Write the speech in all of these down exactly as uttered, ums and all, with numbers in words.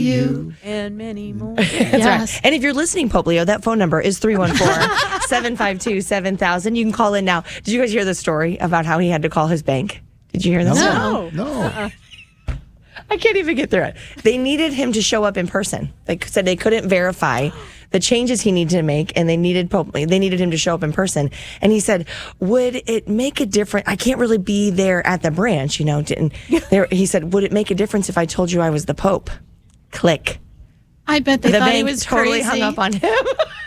you. And many more. That's Yes. right. And if you're listening, Pope Leo, that phone number is three one four, seven five two, seven thousand. You can call in now. Did you guys hear the story about how he had to call his bank? Did you hear this? No. No. No. Uh-uh. I can't even get through it. They needed him to show up in person. They said they couldn't verify the changes he needed to make, and they needed Pope, they needed him to show up in person. And he said, "Would it make a difference? I can't really be there at the branch, you know." And there, he said, "Would it make a difference if I told you I was the Pope?" Click. I bet they The thought he bank was totally crazy. hung up on him.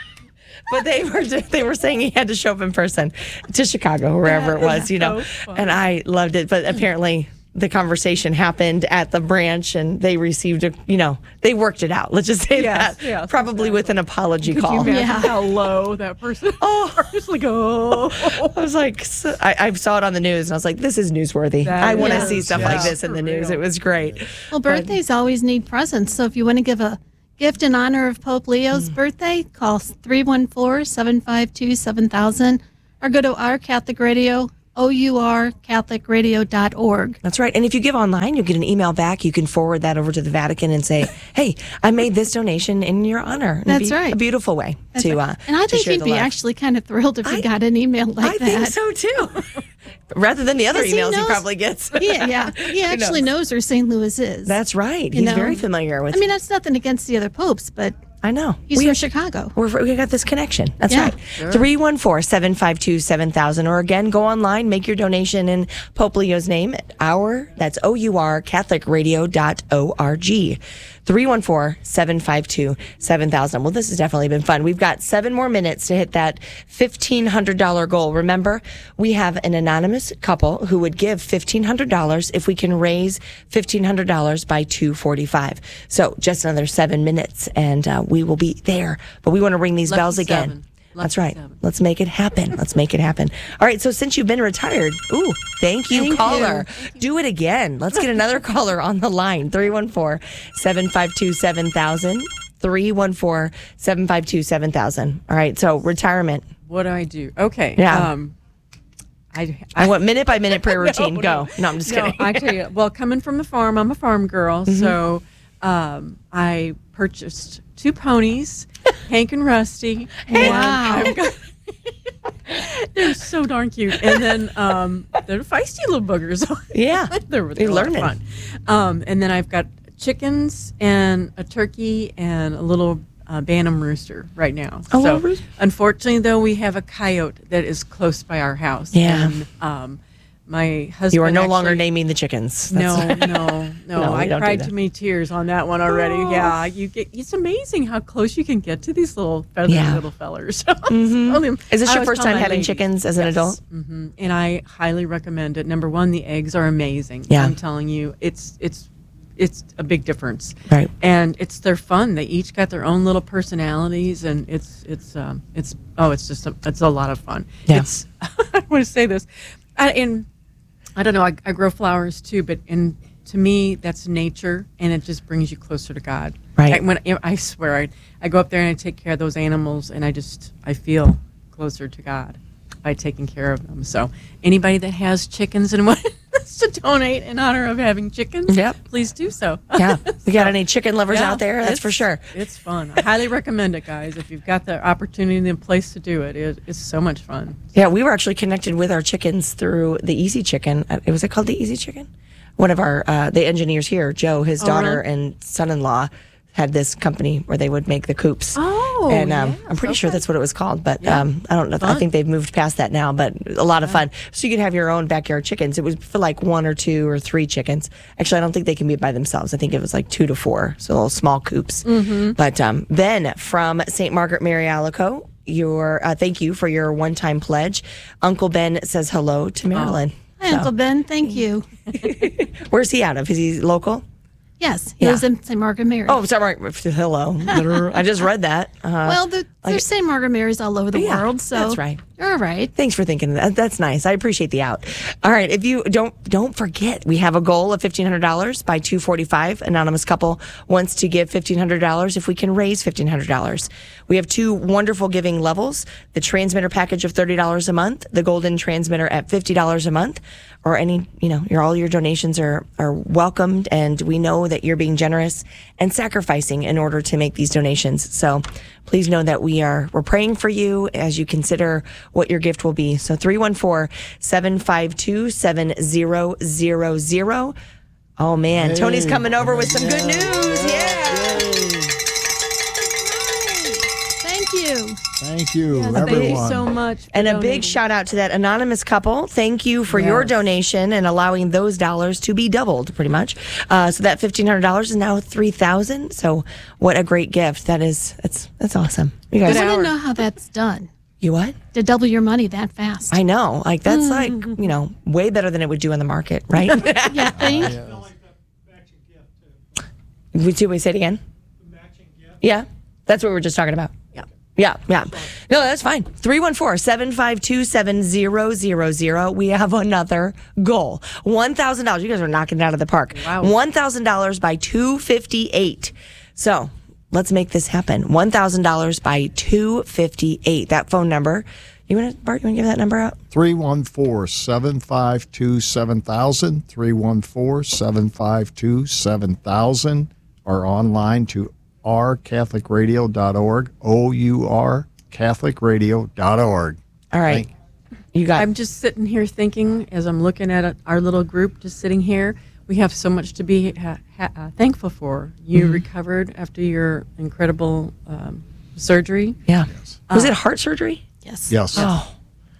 But they were they were saying he had to show up in person to Chicago, wherever it was, you know. so funny. And I loved it. But apparently the conversation happened at the branch, and they received a, you know, they worked it out. Let's just say Yes, that. yes, Probably with an apology Could you call. imagine Yeah. how low that person Oh. was? Like, oh. I was like, so, I, I saw it on the news, and I was like, this is newsworthy. That I want to is, see stuff yeah. like this in the For news. real. It was great. Well, birthdays always need presents. So if you want to give a gift in honor of Pope Leo's Mm. birthday, call three one four, seven five two, seven thousand or go to Our Catholic Radio, O U R Catholic Radio dot org. That's right. And if you give online, you'll get an email back. You can forward that over to the Vatican and say, hey, I made this donation in your honor. And it'd That's be right. A beautiful way That's to, right. uh, And I to think share you'd the be love. actually kind of thrilled if you I- got an email like I that. think so too. Rather than the other 'Cause he emails he, knows- probably gets. Yeah, yeah. He actually knows where Saint Louis is. That's right. You He's know? very familiar with I mean, that's nothing against the other popes, but I know. he's we, from Chicago. we're, we got this connection. That's Yeah. right. three one four, seven five two, seven thousand. Or again, go online, make your donation in Pope Leo's name. Our, that's O U R, Catholic Radio dot org. three one four, seven five two, seven thousand. Well, this has definitely been fun. We've got seven more minutes to hit that fifteen hundred dollars goal. Remember, we have an anonymous couple who would give fifteen hundred dollars if we can raise fifteen hundred dollars by two forty-five. So just another seven minutes, and uh, we will be there. But we want to ring these Lucky bells again. seven. That's Lucky right. seven. Let's make it happen. Let's make it happen. All right. So since you've been retired, ooh, thank you, Thank caller. Do it again. Let's get another caller on the line. three one four, seven five two, seven thousand. three one four, seven five two, seven thousand. All right. So retirement. What do I do? Okay. Yeah. Um, I, I want minute by minute prayer routine. No, Go. no. No, I'm just No, kidding. I tell you, well, coming from the farm, I'm a farm girl, Mm-hmm. so um, I purchased two ponies, Hank and Rusty. and Wow. I've got- they're so darn cute, and then um, they're feisty little boogers. Yeah. they're, They're they're a lot of learning. fun. Um, and then I've got chickens and a turkey and a little uh, Bantam rooster right now. A so little rooster? unfortunately, though, we have a coyote that is close by our house. Yeah. And, um, my husband. You are no longer actually- naming the chickens. No, That's- no, no. No, we I don't do cried that. too many tears on that one already. Oh. Yeah, you get. It's amazing how close you can get to these little feathery Yeah. little fellers. Mhm. Is this I your always first tell time my having ladies. chickens as an Yes. adult? hmm And I highly recommend it. Number one, the eggs are amazing. Yeah. I'm telling you, it's it's it's a big difference. Right. And it's they're fun. They each got their own little personalities, and it's it's um it's oh it's just a, it's a lot of fun. Yeah. It's I want to say this, I, and I don't know. I, I grow flowers too, but in to me that's nature, and it just brings you closer to God. Right. I, when I swear, I I go up there and I take care of those animals, and I just I feel closer to God by taking care of them. So anybody that has chickens and wants to donate in honor of having chickens, Yep. please do so. Yeah. We got any chicken lovers Yeah, out there? That's it's- for sure. It's fun. I highly recommend it, guys. If you've got the opportunity and the place to do it, it it's so much fun. Yeah, we were actually connected with our chickens through the Easy Chicken. Uh, Was it called the Easy Chicken? One of our, uh, the engineers here, Joe, his Oh, daughter really? and son-in-law had this company where they would make the coops. Oh, and um, yes, I'm pretty sure okay. that's what it was called, but Yeah. um, I don't know. I Fun. think they've moved past that now, but a lot of fun. So you could have your own backyard chickens. It was for like one or two or three chickens. Actually, I don't think they can be by themselves. I think it was like two to four, so little small coops. Mm-hmm. But um, Ben from Saint Margaret Mary Alaco, your uh, thank you for your one-time pledge. Uncle Ben says hello to Marilyn. Hi, So, Uncle Ben. Thank you. where's he out of? Is he local? Yes, he Yeah. lives in Saint Margaret Mary. Oh, sorry. Hello. I just read that. Uh, well, the, there's Saint Margaret Mary's all over the Yeah, world, so that's right. All right. Thanks for thinking of that. That's nice. I appreciate the out. All right. If you don't don't forget, we have a goal of fifteen hundred dollars by two forty-five. Anonymous couple wants to give fifteen hundred dollars if we can raise fifteen hundred dollars. We have two wonderful giving levels, the transmitter package of thirty dollars a month, the golden transmitter at fifty dollars a month, or any, you know, your all your donations are, are welcomed, and we know that you're being generous and sacrificing in order to make these donations. So please know that we are we're praying for you as you consider what your gift will be. So three one four, seven five two, seven zero zero zero. Oh man, Hey. Tony's coming over with some good Yeah. news. Yeah. Thank you. Thank you, Thank everyone. you so much. for And a big donating. shout out to that anonymous couple. Thank you for your Yes. donation and allowing those dollars to be doubled, pretty much. Uh, so that fifteen hundred dollars is now three thousand dollars. So what a great gift. That is, that's, that's awesome. You guys, I Good want hour. to know how that's done you what? to double your money that fast. I know. Like, that's like, you know, way better than it would do in the market, right? yeah, think. we do, we say it again? Yeah. That's what we were just talking about. Yeah. Yeah, yeah. No, that's fine. three one four, seven five two, seven zero zero zero. We have another goal. one thousand dollars. You guys are knocking it out of the park. Wow. one thousand dollars by two fifty-eight. So let's make this happen. one thousand dollars by two fifty-eight. That phone number. You want to, Bart, you want to give that number out? three one four, seven five two, seven thousand, three one four, seven five two, seven thousand, or online to our catholic radio dot org, O U R catholic radio dot org. All right. Thank- You got I'm just sitting here thinking, as I'm looking at it, our little group just sitting here, we have so much to be ha- ha- uh, thankful for. You Mm-hmm. recovered after your incredible um, surgery. Yeah. Was it heart surgery? Yes. Yes. Oh.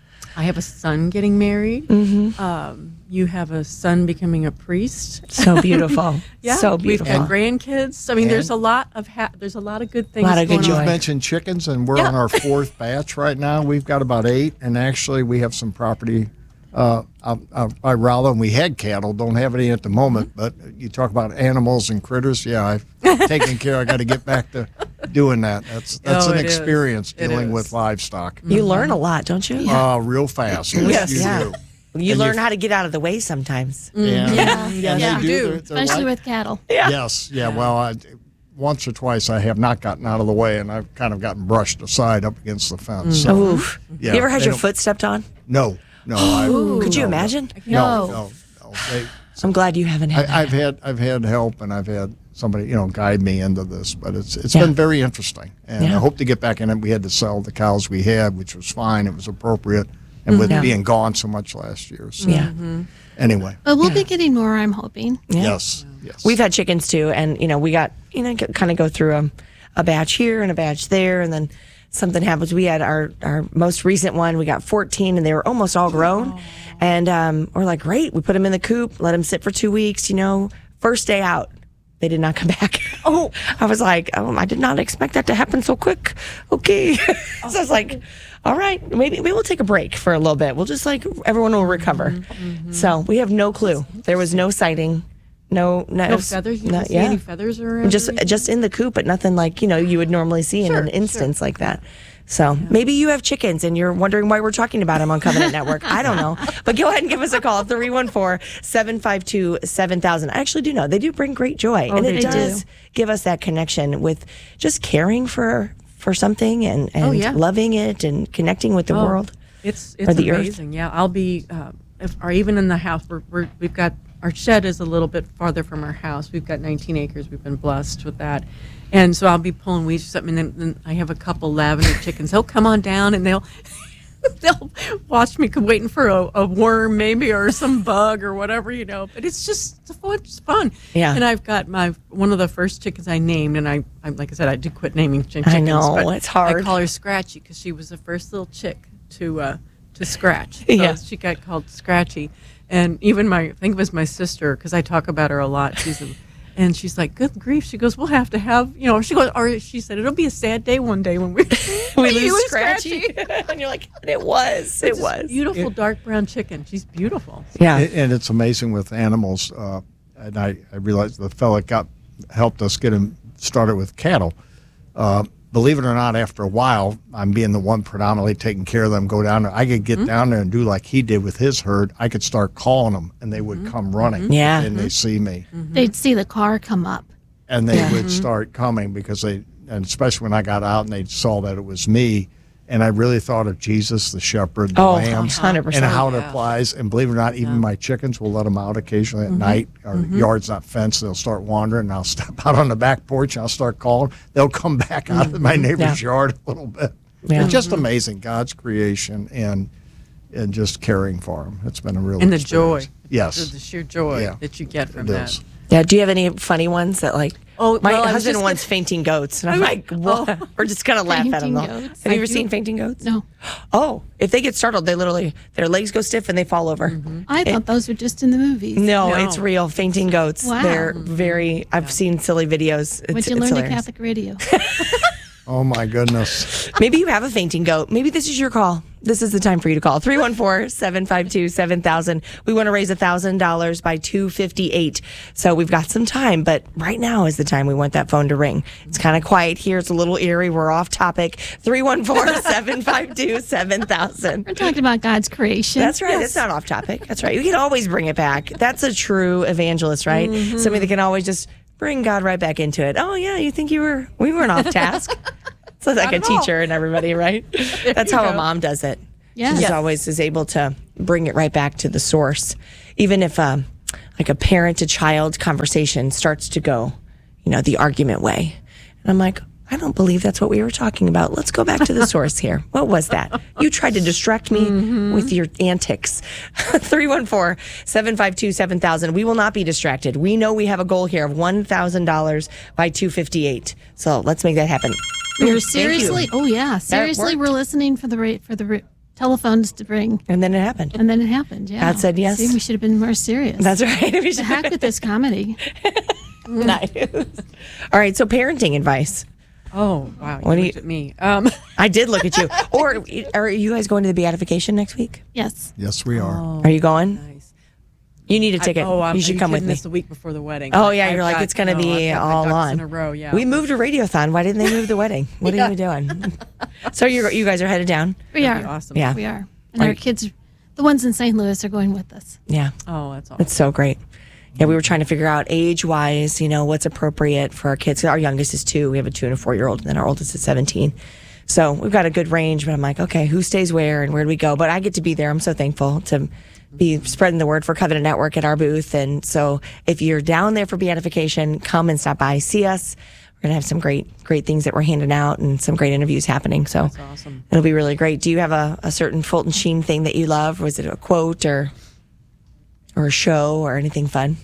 I have a son getting married. Mm-hmm. Um, you have a son becoming a priest. So beautiful. Yeah, So we've beautiful. got grandkids. I mean, there's a lot of ha- there's a lot of good things. Lot of good going joy. You on. mentioned chickens, and we're Yeah. on our fourth batch right now. We've got about eight, and actually we have some property uh, out, out by Rolla, and we had cattle. Don't have any at the moment, but you talk about animals and critters. Yeah, I've taken care. I got to get back to doing that. That's that's Oh, an it is. experience It dealing is. with livestock. You learn a lot, don't you? Uh, real fast. Yes. you Yeah. do. You And learn you- how to get out of the way sometimes. And, Yeah. and Yeah. they Yeah. do. do. They're- they're Especially like- with cattle. Yes, yeah. Well, I, once or twice I have not gotten out of the way, and I've kind of gotten brushed aside up against the fence. So, Oof. yeah, you ever had they your don't- foot stepped on? No, no. I, Could you no, imagine? No, No. no, no. They, I'm glad you haven't had I, that. I've had I've had help, and I've had somebody you know guide me into this, but it's it's Yeah. been very interesting, and Yeah. I hope to get back in it. We had to sell the cows we had, which was fine. It was appropriate, and with Yeah. being gone so much last year. So Yeah. anyway, But we'll be getting more, I'm hoping. Yeah. yes, yes. We've had chickens too, and you know we got you know kind of go through a, a batch here and a batch there, and then something happens. We had our our most recent one. We got fourteen, and they were almost all grown, and um, we're like, great. We put them in the coop, let them sit for two weeks. You know, first day out, they did not come back. Oh, I was like, oh, I did not expect that to happen so quick. Okay, so I was like, all right, maybe maybe we'll take a break for a little bit. We'll just like everyone will recover. So we have no clue. There was no sighting. No, no, No feathers. You no- didn't see yeah. any feathers around. Just just in the coop, but nothing like you know you would normally see in Sure, an instance like that. So maybe you have chickens and you're wondering why we're talking about them on Covenant Network. I don't know, but go ahead and give us a call three one four, seven five two, seven thousand. I actually do know they do bring great joy, and it they does do. give us that connection with just caring for for something and and yeah. loving it and connecting with the Oh, world. It's or it's the earth. amazing. Yeah, I'll be, uh, if, or even in the house. We're, we're we've got our shed is a little bit farther from our house. We've got nineteen acres. We've been blessed with that, and so I'll be pulling weeds or something. And then, then I have a couple lavender chickens. They'll come on down and they'll. They'll watch me come waiting for a, a worm maybe or some bug or whatever, you know. But it's just it's fun. It's fun. Yeah. And I've got my one of the first chickens I named, and I, I like I said, I did quit naming ch- chickens. I know, but it's hard. I call her Scratchy because she was the first little chick to uh, to scratch. So Yeah. she got called Scratchy, and even my I think it was my sister because I talk about her a lot. She's a, and she's like, good grief. She goes, we'll have to have, you know, she goes, or she said, it'll be a sad day one day when we, We you lose and Scratchy, and you're like, it was, it It's this was. beautiful dark brown chicken. She's beautiful. Yeah, And, and it's amazing with animals. Uh, and I, I realized the fella got helped us get him started with cattle. Uh, believe it or not, after a while, I'm being the one predominantly taking care of them, go down there. I could get down there and do like he did with his herd. I could start calling them, and they would come running. Yeah. And they see me. They'd see the car come up. And they would start coming because they, and especially when I got out and they saw that it was me, and I really thought of Jesus, the shepherd, the Oh, lambs, one hundred percent. and how it Yeah. applies. And believe it or not, even my chickens will let them out occasionally at night. Our yard's not fenced. They'll start wandering, and I'll step out on the back porch, and I'll start calling. They'll come back out of my neighbor's Yeah. yard a little bit. Yeah. It's just amazing, God's creation and and just caring for them. It's been a real And the experience. joy. Yes. The, the sheer joy Yeah. that you get from It that. is. Yeah. Do you have any funny ones that like? Oh, my well, I was husband just wants gonna- fainting goats, and I'm I like, was- what? oh. We're just gonna laugh at them. Fainting Though. goats? Have you I ever do. seen fainting goats? No, Oh, if they get startled, they literally their legs go stiff and they fall over. I thought those were just in the movies. No, No. it's real. Fainting goats. Wow. They're very. I've seen silly videos. It's, What'd you it's learn at hilarious. Catholic Radio? Oh, my goodness. Maybe you have a fainting goat. Maybe this is your call. This is the time for you to call. three one four, seven five two, seven thousand. We want to raise one thousand dollars by two fifty-eight. So we've got some time, but right now is the time we want that phone to ring. It's kind of quiet here. It's a little eerie. We're off topic. three one four, seven five two, seven thousand. We're talking about God's creation. That's right. That's not off topic. That's right. You can always bring it back. That's a true evangelist, right? Somebody that can always just bring God right back into it. Oh, yeah. You think you were, we weren't off task. So like a at all. teacher and everybody, right? That's you how a go. mom does it. Yes. She just Yes. always is able to bring it right back to the source. Even if um, like a parent to child conversation starts to go, you know, the argument way. And I'm like, I don't believe that's what we were talking about. Let's go back to the source here. What was that? You tried to distract me with your antics. three one four, seven five two, seven thousand. We will not be distracted. We know we have a goal here of one thousand dollars by two fifty-eight. So let's make that happen. We're Thank you. seriously, oh yeah, seriously, worked. we're listening for the rate for the ra- telephones to ring, And then it happened. and then it happened. Yeah, God said yes. See, we should have been more serious. That's right. We the should- heck with this comedy. Nice. All right. So parenting advice. Oh, wow. You What do you- looked at me. Um, I did look at you. Or are you guys going to the beatification next week? Yes, Yes, we are. Are you going? nice. You need a ticket. I, oh, I'm, you should are come with kidding? me. This the week before the wedding. Oh yeah, I've you're like got- it's going to no, be I've got my all ducks on. in a row. Yeah. We moved a radiothon. Why didn't they move the wedding? What are you doing? So you you guys are headed down? we That'd are. be awesome. Yeah. We are, and Are our you- kids, the ones in Saint Louis, are going with us. Yeah. Oh, that's awesome. It's so great. Yeah, we were trying to figure out age wise, you know, what's appropriate for our kids. Our youngest is two. We have a two and a four year old, and then our oldest is seventeen. So we've got a good range, but I'm like, okay, who stays where and where do we go? But I get to be there. I'm so thankful to be spreading the word for Covenant Network at our booth. And so if you're down there for beatification, come and stop by, see us. We're going to have some great, great things that we're handing out and some great interviews happening. So That's awesome. it'll be really great. Do you have a, a certain Fulton Sheen thing that you love? Was it a quote or or a show or anything fun?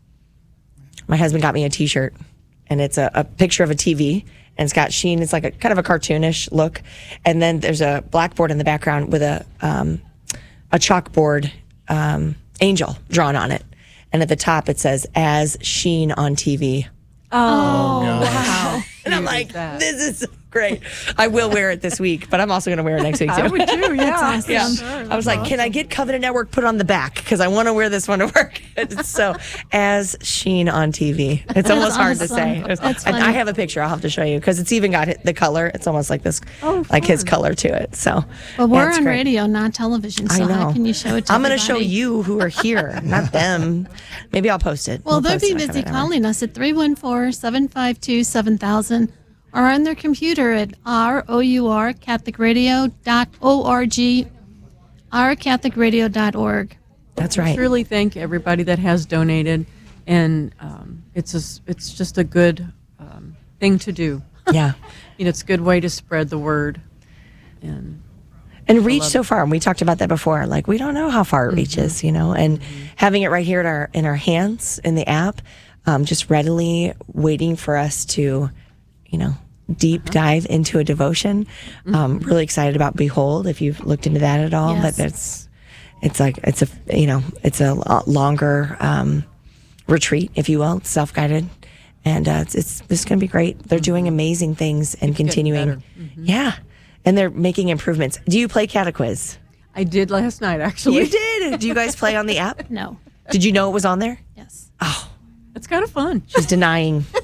My husband got me a T-shirt, and it's a, a picture of a T V, and it's got Sheen. It's like a kind of a cartoonish look, and then there's a blackboard in the background with a um, a chalkboard um, angel drawn on it, and at the top it says "As Sheen on T V." Oh, Wow! And I'm like, that? this is so great. I will wear it this week, but I'm also going to wear it next week too. I would too. Yeah. awesome. Yeah. Sure. I was like, can I get Covenant Network put on the back? Because I want to wear this one to work. It's so, as Sheen on T V. It's almost hard to awesome. say. It's- That's and I funny. have a picture I'll have to show you because it's even got it- the color. It's almost like this, like his color to it. So, Well, we're yeah, it's on great. radio, not television. So I know. how can you show it to I'm going to show everybody? you who are here, not them. Maybe I'll post it. Well, We'll they'll post be it on busy Covenant Network. calling us at three one four, seven five two, seven thousand or on their computer at R O U R Catholic Radio dot org, our Catholic Radio dot org. That's right. Truly thank everybody that has donated, and um, it's a, s- it's just a good um, thing to do. Yeah. You know, it's a good way to spread the word, and And reach so far. And we talked about that before. Like we don't know how far it reaches, you know, and having it right here in our in our hands in the app, um, just readily waiting for us to, you know, deep dive into a devotion. Um, really excited about Behold, if you've looked into that at all. Yes. But that's it's like it's a you know, it's a lot longer um, retreat, if you will, self guided. And uh, it's, it's it's going to be great. They're doing amazing things and getting continuing. better. Yeah. And they're making improvements. Do you play Catequiz? I did last night actually. You did. Do you guys play on the app? No. Did you know it was on there? Yes. Oh, It's kind of fun. she's denying.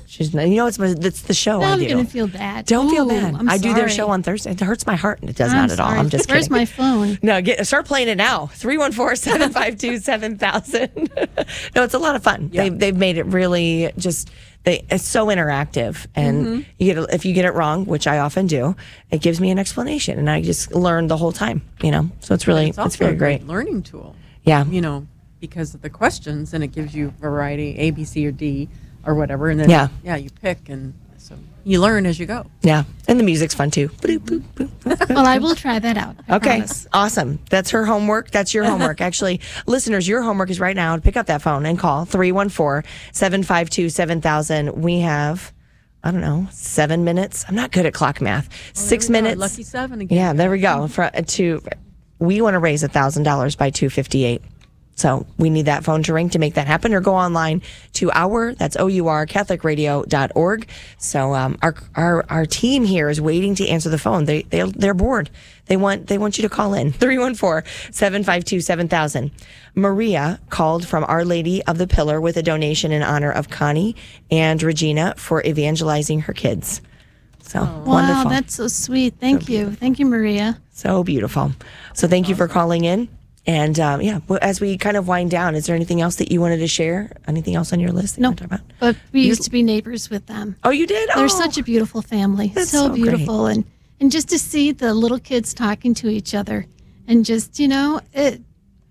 she's you know it's it's the show. Now I I'm do. going to feel bad. Don't feel Ooh, bad. I'm I do their sorry. show on Thursday. It hurts my heart. It does I'm not at all. sorry. I'm just Where's kidding. my phone? No, get start playing it now. three one four, seven five two, seven thousand. No, it's a lot of fun. Yeah. They they've made it really just they it's so interactive, and Mm-hmm. you get if you get it wrong, which I often do, it gives me an explanation, and I just learn the whole time. You know, so it's really It's it's, also very a great great. learning tool. Yeah. You know, because of the questions, and it gives you variety, A, B, C, or D, or whatever, and then Yeah. yeah, you pick, and so you learn as you go. Yeah, and the music's fun too. Boop, boop, boop, boop. Well, I will try that out. I Okay, promise. awesome. That's her homework. That's your homework. Actually, listeners, your homework is right now to pick up that phone and call three one four, seven five two, seven thousand. We have, I don't know, seven minutes. I'm not good at clock math. Six There we go, minutes. Lucky seven again. Yeah, there we go. For, to, we want to raise one thousand dollars by two fifty-eight. So we need that phone to ring to make that happen, or go online to our, that's O U R, Catholic Radio dot org. So um, our, our our team here is waiting to answer the phone. They, they, they're bored. They want they want you to call in. three one four, seven five two, seven thousand. Maria called from Our Lady of the Pillar with a donation in honor of Connie and Regina for evangelizing her kids. So Wow, wonderful. that's so sweet. Thank you. Thank you, Maria. So beautiful. So thank you for calling in. And um, yeah, well, as we kind of wind down, is there anything else that you wanted to share? Anything else on your list that you No, want to talk about? but we used to be neighbors with them. Oh, you did? They're Oh. such a beautiful family. That's so, so great. beautiful. And, and just to see the little kids talking to each other and just, you know, it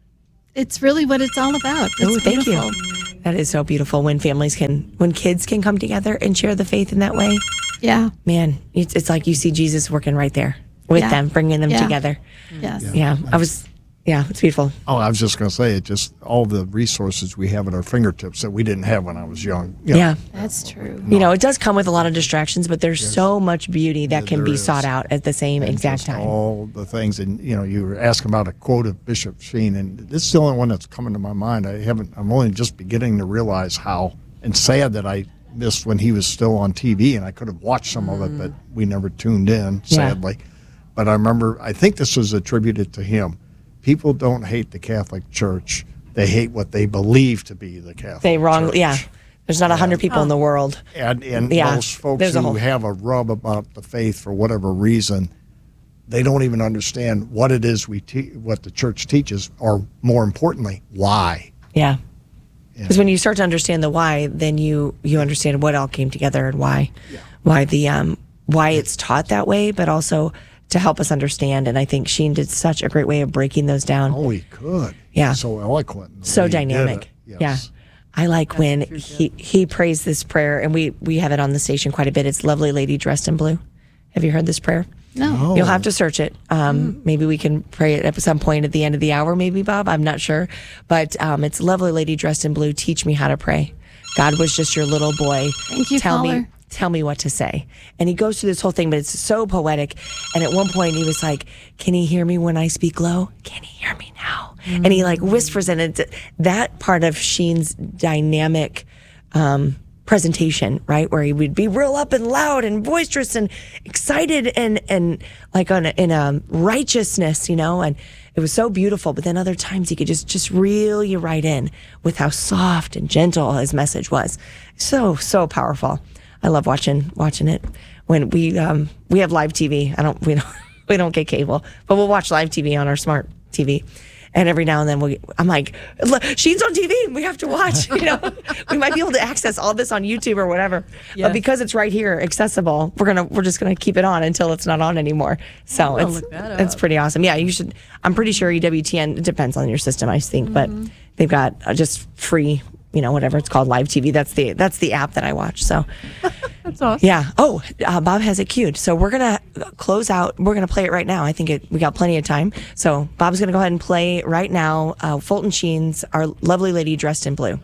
it's really what it's all about. It's Oh, thank beautiful. you. That is so beautiful when families can, when kids can come together and share the faith in that way. Yeah. Man, it's, it's like you see Jesus working right there with Yeah. them, bringing them Yeah. together. Yes. Yeah, I was, yeah, it's beautiful. Oh, I was just going to say it. Just all the resources we have at our fingertips that we didn't have when I was young. You know, Yeah. That's true. You know, it does come with a lot of distractions, but there's so much beauty that Yeah, can there be is. sought out at the same and exact just time. all the things, and you know, you were asking about a quote of Bishop Sheen, and this is the only one that's coming to my mind. I haven't. I'm only just beginning to realize how and sad that I missed when he was still on T V, and I could have watched some of it, but we never tuned in, Yeah. sadly. But I remember, I think this was attributed to him. People don't hate the Catholic Church; they hate what they believe to be the Catholic. They wrong, Church. yeah. There's not a hundred people in the world. And, and Yeah, most folks there's a who whole- have a rub about the faith for whatever reason, they don't even understand what it is we te- what the church teaches, or more importantly, why. Yeah. Because when you start to understand the why, then you you understand what all came together and why, why the um why it's taught that way, but also to help us understand. And I think Sheen did such a great way of breaking those down. Oh, he could. Yeah. So eloquent. in the So way he did dynamic. it. Yeah. Yes. I like when true, he he prays this prayer, and we we have it on the station quite a bit. It's Lovely Lady Dressed in Blue. Have you heard this prayer? No. Oh. You'll have to search it. Um, Maybe we can pray it at some point at the end of the hour, maybe, Bob. I'm not sure. But um, it's Lovely Lady Dressed in Blue. Teach me how to pray. God was just your little boy. Thank you, Tell me, caller. tell me what to say. And he goes through this whole thing, but it's so poetic. And at one point he was like, can he hear me when I speak low? Can he hear me now? And he like whispers, and it, that part of Sheen's dynamic um, presentation, right, where he would be real up and loud and boisterous and excited and and like on a, in a righteousness, you know, and it was so beautiful. But then other times he could just just reel you right in with how soft and gentle his message was. So so powerful. I love watching watching it when we um we have live T V. I don't we don't we don't get cable, but we'll watch live T V on our smart T V. And every now and then we, I'm like, "Look, Sheen's on T V. We have to watch. You know, we might be able to access all this on YouTube or whatever, but Yes. because it's right here, accessible, we're gonna we're just gonna keep it on until it's not on anymore. So I'll it's look that it's up. pretty awesome. Yeah, you should. I'm pretty sure E W T N. It depends on your system, I think, but they've got uh, just free, you know, whatever it's called, live T V. That's the that's the app that I watch. So. That's awesome. Yeah. Oh, uh, Bob has it queued. So we're going to close out. We're going to play it right now. I think it, we got plenty of time. So Bob's going to go ahead and play right now uh, Fulton Sheen's Our Lovely Lady Dressed in Blue.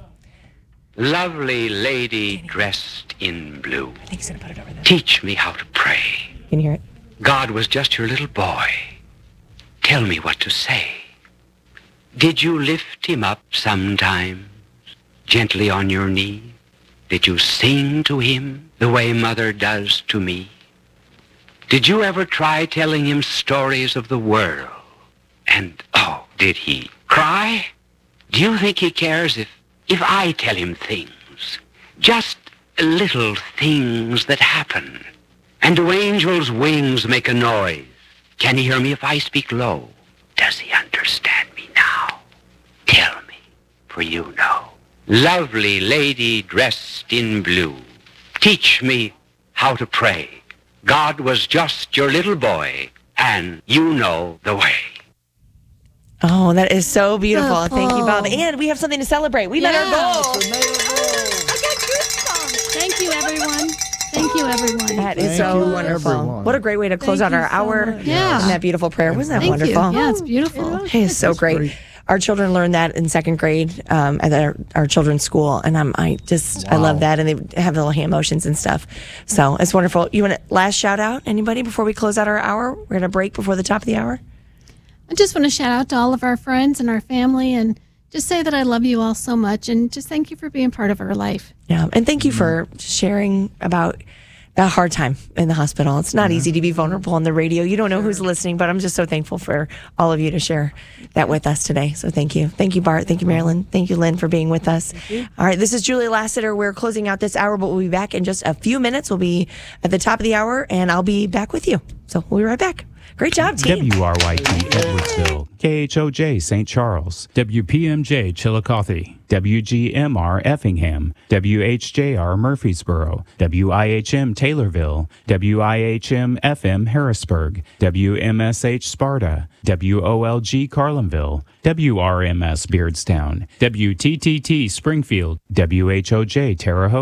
Lovely lady dressed in blue, I think he's going to put it over there. teach me how to pray. Can you hear it? God was just your little boy. Tell me what to say. Did you lift him up sometimes, gently on your knee? Did you sing to him the way mother does to me? Did you ever try telling him stories of the world? And, oh, did he cry? Do you think he cares if, if I tell him things? Just little things that happen. And do angels' wings make a noise? Can he hear me if I speak low? Does he understand me now? Tell me, for you know. Lovely lady dressed in blue, teach me how to pray. God was just your little boy, and you know the way. Oh, that is so beautiful. Beautiful. Thank you, Bob. And we have something to celebrate. We met our Yeah. goal. Thank you, everyone. Thank you, everyone. That is Thank so you, wonderful. everyone. What a great way to close Thank out you our so hour. much. Yeah. And that beautiful prayer. Wasn't that Thank wonderful? you. Yeah, it's beautiful. Hey, it's so great. great. Our children learned that in second grade um, at our, our children's school, and I'm I just I love Wow. that, and they have little hand motions and stuff. So it's wonderful. You want to last shout out anybody before we close out our hour? We're gonna break before the top of the hour. I just want to shout out to all of our friends and our family and just say that I love you all so much and just thank you for being part of our life. Yeah, and thank you for sharing about that hard time in the hospital. It's not easy to be vulnerable on the radio. You don't know who's listening, but I'm just so thankful for all of you to share that with us today. So thank you. Thank you, Bart. Thank you, Marilyn. Thank you, Lynn, for being with us. All right, this is Julie Lassiter. We're closing out this hour, but we'll be back in just a few minutes. We'll be at the top of the hour, and I'll be back with you. So we'll be right back. Great job, team. W R Y T Edwardsville, K H O J Saint Charles, W P M J Chillicothe, W G M R Effingham, W H J R Murfreesboro, W I H M Taylorville, W I H M F M Harrisburg, W M S H Sparta, W O L G Carlinville, W R M S Beardstown, W T T T Springfield, W H O J Terre Haute,